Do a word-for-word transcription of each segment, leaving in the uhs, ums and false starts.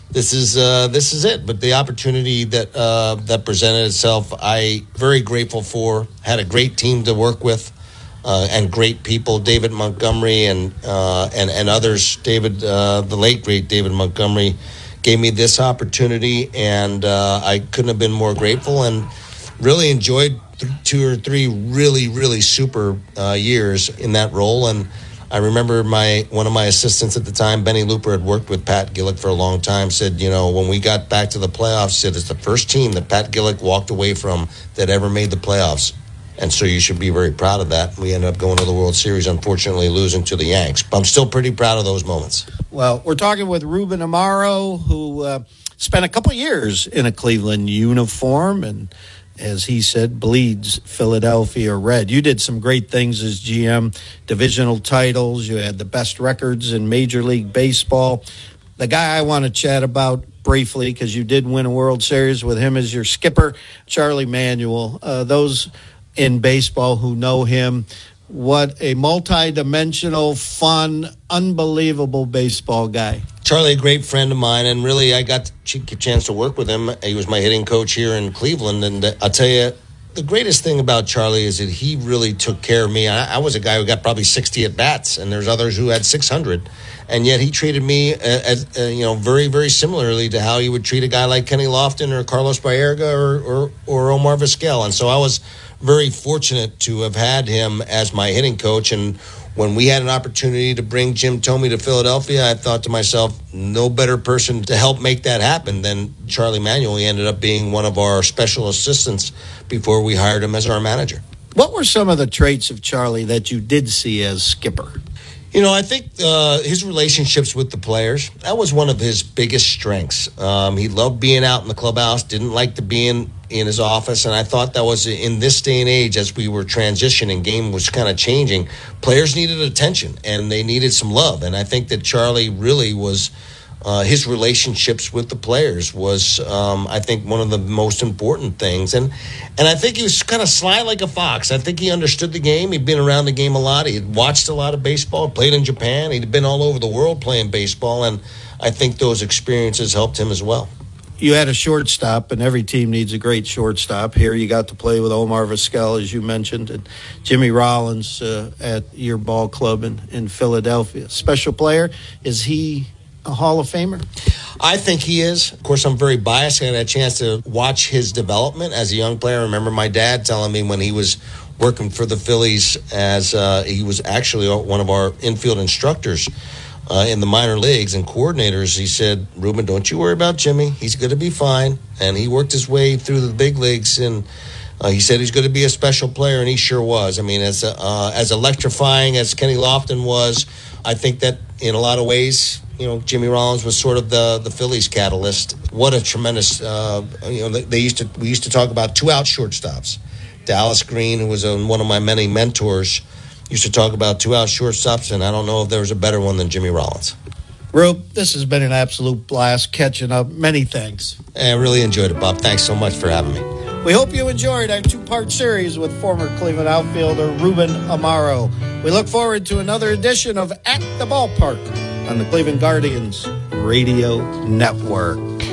this is uh, this is it. But the opportunity that uh, that presented itself, I very grateful for. Had a great team to work with. Uh, and great people, David Montgomery and uh, and and others. David, uh, the late great David Montgomery, gave me this opportunity, and uh, I couldn't have been more grateful. And really enjoyed th- two or three really really super uh, years in that role. And I remember my one of my assistants at the time, Benny Looper, had worked with Pat Gillick for a long time. Said, you know, when we got back to the playoffs, said it's the first team that Pat Gillick walked away from that ever made the playoffs. And so you should be very proud of that. We ended up going to the World Series, unfortunately losing to the Yanks. But I'm still pretty proud of those moments. Well, we're talking with Ruben Amaro, who uh, spent a couple years in a Cleveland uniform and, as he said, bleeds Philadelphia red. You did some great things as G M, divisional titles. You had the best records in Major League Baseball. The guy I want to chat about briefly, because you did win a World Series with him as your skipper, Charlie Manuel. Uh, those in baseball who know him, what a multi-dimensional, fun, unbelievable baseball guy. Charlie, a great friend of mine, and really I got a chance to work with him. He was my hitting coach here in Cleveland, and I'll tell you, the greatest thing about Charlie is that he really took care of me. I, I was a guy who got probably sixty at-bats, and there's others who had six hundred, and yet he treated me as, uh, you know, very, very similarly to how he would treat a guy like Kenny Lofton or Carlos Baerga or, or, or Omar Vizquel. And so I was very fortunate to have had him as my hitting coach. And when we had an opportunity to bring Jim Thome to Philadelphia, I thought to myself, no better person to help make that happen than Charlie Manuel. He ended up being one of our special assistants before we hired him as our manager. What were some of the traits of Charlie that you did see as skipper? You know, I think uh, his relationships with the players, that was one of his biggest strengths. Um, he loved being out in the clubhouse, didn't like to be in, in his office, and I thought that was in this day and age, as we were transitioning, game was kind of changing, players needed attention, and they needed some love. And I think that Charlie really was, uh, his relationships with the players was, um, I think, one of the most important things. And and I think he was kind of sly like a fox. I think he understood the game. He'd been around the game a lot. He had watched a lot of baseball, played in Japan. He'd been all over the world playing baseball, and I think those experiences helped him as well. You had a shortstop, and every team needs a great shortstop. Here you got to play with Omar Vizquel, as you mentioned, and Jimmy Rollins uh, at your ball club in, in Philadelphia. Special player, is he a Hall of Famer? I think he is. Of course, I'm very biased. I had a chance to watch his development as a young player. I remember my dad telling me when he was working for the Phillies as uh, he was actually one of our infield instructors uh, in the minor leagues and coordinators. He said, Ruben, don't you worry about Jimmy. He's going to be fine. And he worked his way through the big leagues, and uh, he said he's going to be a special player, and he sure was. I mean, as uh, as electrifying as Kenny Lofton was, I think that in a lot of ways, you know, Jimmy Rollins was sort of the, the Phillies catalyst. What a tremendous, uh, you know, they used to we used to talk about two-out shortstops. Dallas Green, who was uh, one of my many mentors, used to talk about two-out shortstops, and I don't know if there was a better one than Jimmy Rollins. Rube, this has been an absolute blast catching up. Many thanks. I really enjoyed it, Bob. Thanks so much for having me. We hope you enjoyed our two-part series with former Cleveland outfielder Ruben Amaro. We look forward to another edition of At the Ballpark on the Cleveland Guardians Radio Network.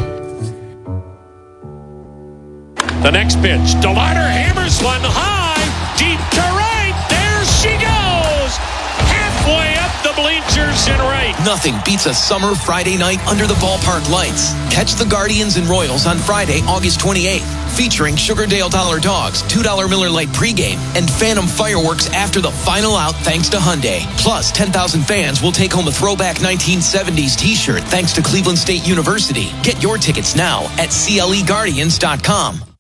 The next pitch, DeLauder hammers one high, deep to right. There she goes, halfway up the bleachers and right. Nothing beats a summer Friday night under the ballpark lights. Catch the Guardians and Royals on Friday, August twenty-eighth. Featuring Sugardale Dollar Dogs, two dollar Miller Lite pregame, and Phantom fireworks after the final out thanks to Hyundai. Plus, ten thousand fans will take home a throwback nineteen seventies t-shirt thanks to Cleveland State University. Get your tickets now at C L E Guardians dot com.